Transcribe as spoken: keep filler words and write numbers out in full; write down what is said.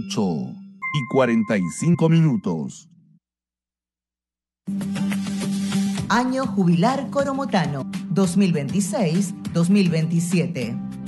ocho y cuarenta y cinco minutos. Año jubilar Coromotano, dos mil veintiséis dos mil veintisiete.